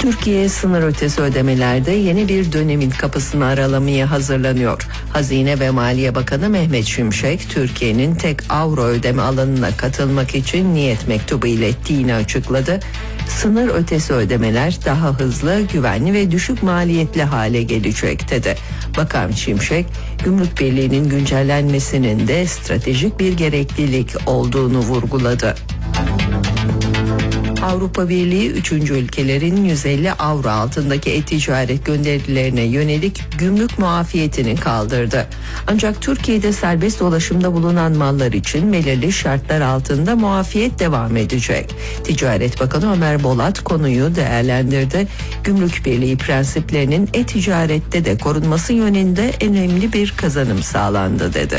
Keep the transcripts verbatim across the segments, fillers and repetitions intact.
Türkiye sınır ötesi ödemelerde yeni bir dönemin kapısını aralamaya hazırlanıyor. Hazine ve Maliye Bakanı Mehmet Şimşek, Türkiye'nin tek avro ödeme alanına katılmak için niyet mektubu ilettiğini açıkladı. Sınır ötesi ödemeler daha hızlı, güvenli ve düşük maliyetli hale gelecek dedi. Bakan Şimşek, Gümrük Birliği'nin güncellenmesinin de stratejik bir gereklilik olduğunu vurguladı. Avrupa Birliği üçüncü ülkelerin yüz elli avro altındaki e-ticaret gönderilerine yönelik gümrük muafiyetini kaldırdı. Ancak Türkiye'de serbest dolaşımda bulunan mallar için belirli şartlar altında muafiyet devam edecek. Ticaret Bakanı Ömer Bolat konuyu değerlendirdi. Gümrük Birliği prensiplerinin e-ticarette de korunması yönünde önemli bir kazanım sağlandı dedi.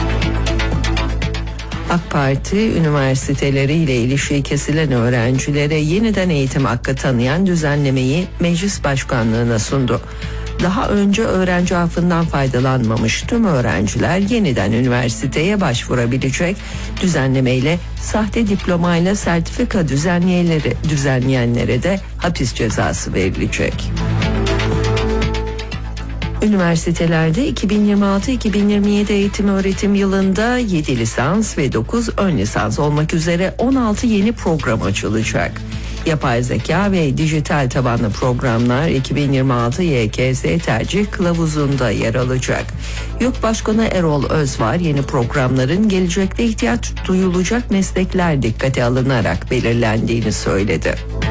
AK Parti, üniversiteleriyle ilişiği kesilen öğrencilere yeniden eğitim hakkı tanıyan düzenlemeyi meclis başkanlığına sundu. Daha önce öğrenci affından faydalanmamış tüm öğrenciler yeniden üniversiteye başvurabilecek. Düzenlemeyle sahte diplomayla sertifika düzenleyenlere, düzenleyenlere de hapis cezası verilecek. Üniversitelerde iki bin yirmi altı iki bin yirmi yedi eğitim öğretim yılında yedi lisans ve dokuz ön lisans olmak üzere on altı yeni program açılacak. Yapay zeka ve dijital tabanlı programlar iki bin yirmi altı Y K S tercih kılavuzunda yer alacak. YÖK Başkanı Erol Özvar yeni programların gelecekte ihtiyaç duyulacak meslekler dikkate alınarak belirlendiğini söyledi.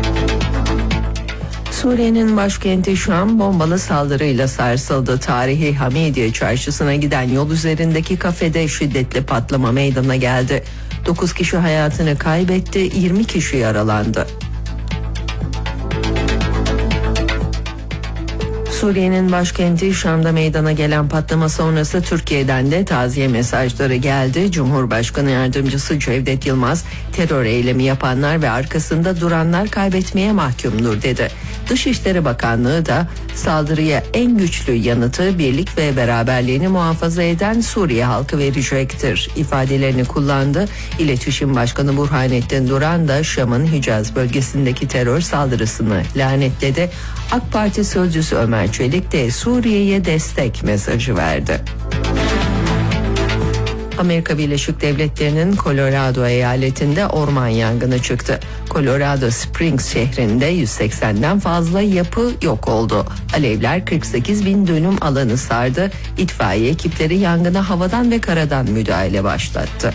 Suriye'nin başkenti Şam bombalı saldırıyla sarsıldı. Tarihi Hamidiye Çarşısı'na giden yol üzerindeki kafede şiddetli patlama meydana geldi. dokuz kişi hayatını kaybetti, yirmi kişi yaralandı. Suriye'nin başkenti Şam'da meydana gelen patlama sonrası Türkiye'den de taziye mesajları geldi. Cumhurbaşkanı Yardımcısı Cevdet Yılmaz, terör eylemi yapanlar ve arkasında duranlar kaybetmeye mahkumdur dedi. Dışişleri Bakanlığı da saldırıya en güçlü yanıtı birlik ve beraberliğini muhafaza eden Suriye halkı verecektir ifadelerini kullandı. İletişim Başkanı Burhanettin Duran da Şam'ın Hicaz bölgesindeki terör saldırısını lanetledi. AK Parti sözcüsü Ömer Çelik de Suriye'ye destek mesajı verdi. Amerika Birleşik Devletleri'nin Colorado eyaletinde orman yangını çıktı. Colorado Springs şehrinde yüz seksenden fazla yapı yok oldu. Alevler kırk sekiz bin dönüm alanı sardı. İtfaiye ekipleri yangına havadan ve karadan müdahale başlattı.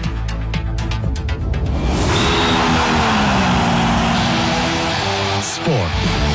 Spor.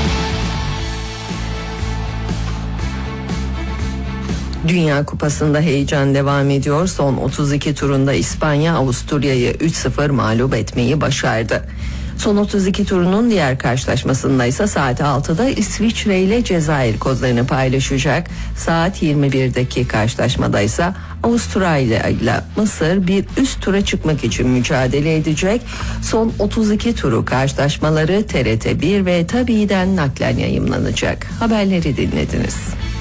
Dünya Kupası'nda heyecan devam ediyor. Son otuz iki turunda İspanya Avusturya'yı üç sıfır mağlup etmeyi başardı. Son otuz iki turunun diğer karşılaşmasında ise saat altıda İsviçre ile Cezayir kozlarını paylaşacak. Saat yirmi birdeki karşılaşmada ise Avustralya ile Mısır bir üst tura çıkmak için mücadele edecek. Son otuz iki turu karşılaşmaları T R T bir ve Tabi'den naklen yayımlanacak. Haberleri dinlediniz.